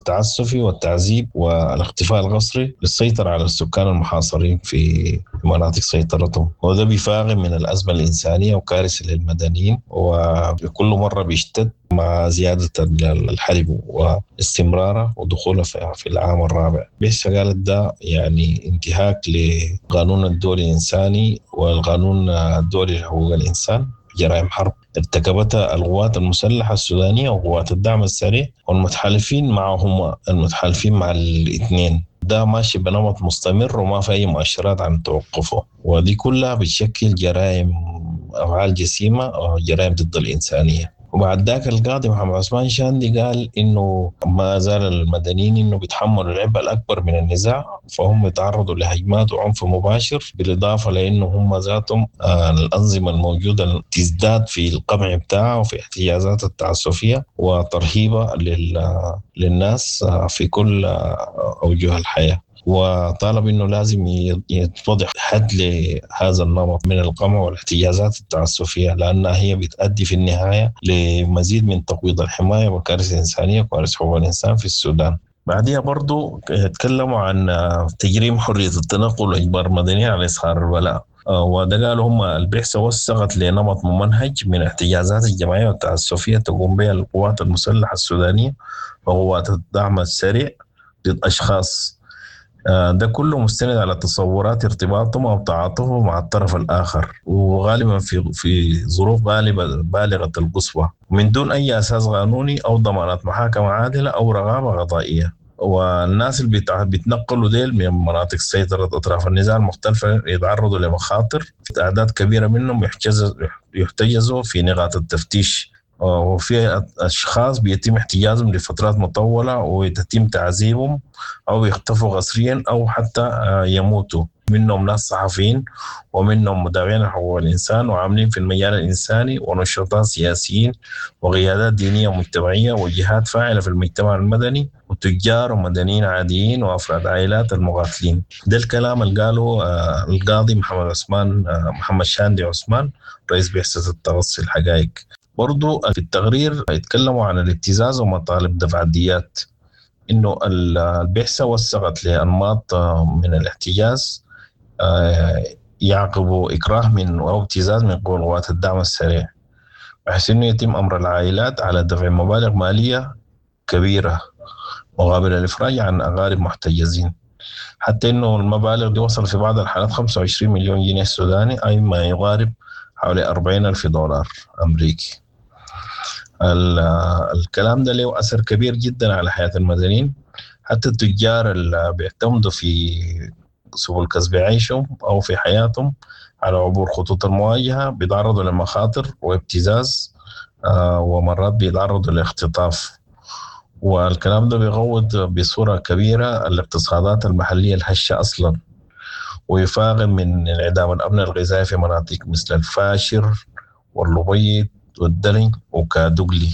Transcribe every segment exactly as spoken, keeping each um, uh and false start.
التعسفي والتعذيب والاختفاء القسري للسيطرة على السكان المحاصرين في مناطق سيطرتهم، وده بيفاقم من الأزمة الإنسانية وكارثة للمدنيين، وكل مرة بيشتد مع زيادة الحرب واستمراره ودخوله في العام الرابع. بيحسى قالت ده يعني انتهاك لقانون الدولي الإنساني والقانون الدولي لحقوق الإنسان، جرائم حرب ارتكبتها القوات المسلحة السودانية وقوات الدعم السريع والمتحالفين معهم المتحالفين مع الاثنين. ده ماشي بنمط مستمر وما في أي مؤشرات عن توقفه، ودي كلها بتشكل جرائم أفعال جسيمة أو جرائم ضد الإنسانية. وبعد ذاك القاضي محمد عثمان شاندي قال إنه ما زال المدنيين إنه بيتحملوا العبء الأكبر من النزاع، فهم يتعرضوا لهجمات وعنف مباشر، بالإضافة لأنه هم ذاتهم آه الأنظمة الموجودة تزداد في القمع بتاعها وفي احتيازات التعسفية وترهيبها للناس آه في كل آه أوجه الحياة. وطالب انه لازم يتوضح حد لهذا النمط من القمع والاحتجازات التعسفيه، لانها هي بتؤدي في النهايه لمزيد من تقويض الحمايه وكارثه انسانيه وكارثه حقوق الانسان في السودان. بعدها برضو يتكلموا عن تجريم حريه التنقل واجبار المدنيين على اظهار الولاء، وده قالوا هم البعثه وثقت لنمط ممنهج من احتجازات الجماعيه والتعسفيه تقوم بها القوات المسلحه السودانيه وقوات الدعم السريع ضد اشخاص، ده كله مستند على تصورات ارتباطهم أو تعاطفهم مع الطرف الآخر، وغالبا في في ظروف غالبة بالغة القسوة من دون أي أساس قانوني أو ضمانات محاكمة عادلة أو رقابة قضائية. والناس اللي بيتنقلوا ديل من مناطق سيطرة أطراف النزاع المختلفة يتعرضوا لمخاطر، أعداد كبيرة منهم يحتجزوا في نقاط التفتيش، وفي أشخاص بيتم احتجازهم لفترات مطولة ويتم تعذيبهم أو يختفوا قسريا أو حتى يموتوا. منهم ناس صحفيين ومنهم مدافعين حقوق الإنسان وعاملين في المجال الإنساني ونشطاء سياسيين وقيادات دينية ومجتمعية وجهات فاعلة في المجتمع المدني وتجار ومدنيين عاديين وأفراد عائلات المقاتلين. ده الكلام اللي قاله القاضي محمد عثمان محمد شاندي عثمان رئيس بعثة التوصي الحقائق. برضو في التقرير يتكلموا عن الابتزاز ومطالب دفع الديات، إنه البعثة وثقت لأنماط من الاحتجاز يعقبوا إكراه من أو ابتزاز من قوات الدعم السريع، بحيث إنه يتم أمر العائلات على دفع مبالغ مالية كبيرة مقابل الإفراج عن أقارب محتجزين، حتى إنه المبالغ دي وصل في بعض الحالات خمسة وعشرين مليون جنيه سوداني، أي ما يقارب حوالي أربعين ألف دولار أمريكي. الكلام ده له أثر كبير جدا على حياة المدنيين، حتى التجار اللي بيعتمدوا في سبل كسب عيشهم أو في حياتهم على عبور خطوط المواجهة بيتعرضوا لمخاطر وابتزاز، ومرات بيتعرضوا لاختطاف، والكلام ده بيغوض بصورة كبيرة الاقتصادات المحلية الهشة أصلا، ويفاقم من انعدام الأمن الغذائي في مناطق مثل الفاشر واللبيض والدلن وكادوغلي.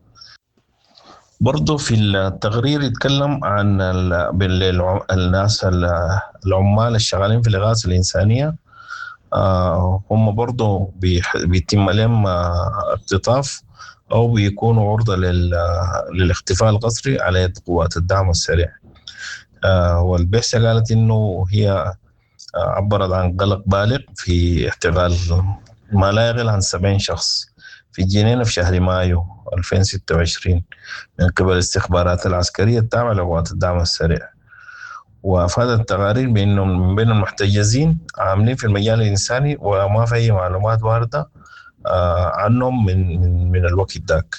برضو في التقرير يتكلم عن الناس العمال الشغالين في الإغاثة الإنسانية، هم برضو بيتم عليهم اختطاف أو بيكونوا عرضة للاختفاء القسري على يد قوات الدعم السريع. والبعثة قالت إنه هي عبرت عن قلق بالغ في احتغال ما لا يقل عن سبعين شخص في الجنينة في شهر مايو ألفين وستة وعشرين من قبل الاستخبارات العسكرية التابعة لقوات الدعم السريع. وأفادت التقارير بأنهم من بين المحتجزين عاملين في المجال الإنساني وما في أي معلومات واردة عنهم من من من الوقت ذاك.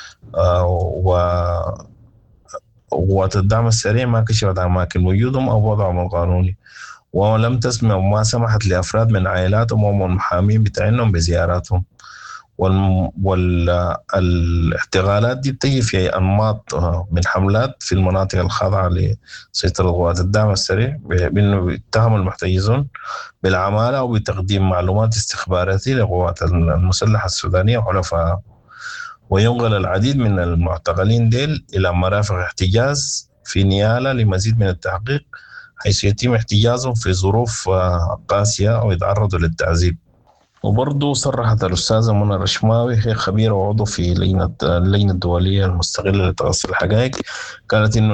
وقوات الدعم السريع ما كشفت عن أماكن وجودهم أو وضعهم القانوني، ولم تسمع وما سمحت لأفراد من عائلاتهم والمحامين بتاعهم بزياراتهم. والاحتغالات دي بتجي في أنماط من حملات في المناطق الخاضعة لسيطرة قوات الدعم السريع، بأنه يتهم المحتجزون بالعمالة أو بتقديم معلومات استخباراتية لقوات المسلحة السودانية وحلفائها، وينقل العديد من المعتقلين ديل إلى مرافق احتجاز في نيالة لمزيد من التحقيق، حيث يتم احتجازهم في ظروف قاسية أو يتعرضوا للتعذيب. وبرضو صرحت الأستاذة منى الرشماوي، هي خبيرة وعضو في لجنة اللجنة الدولية المستقلة لتقصي الحقائق، قالت إنه